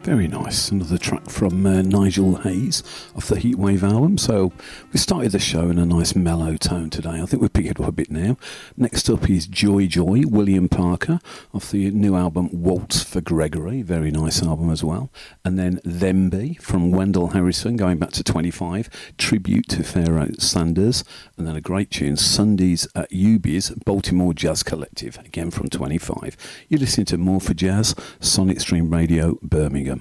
Very nice. Another track from Nigel Hayes off the Heatwave album. So we started the show in a nice mellow tone today. I think we'll pick it up a bit now. Next up is Joy Joy, William Parker, off the new album Waltz for Gregory. Very nice album as well. And then Themby from Wendell Harrison, going back to 25, tribute to Pharaoh Sanders. And then a great tune, Sundays at Ubi's Baltimore Jazz Collective, again from 25. You're listening to More for Jazz, Sonic Stream Radio, Birmingham.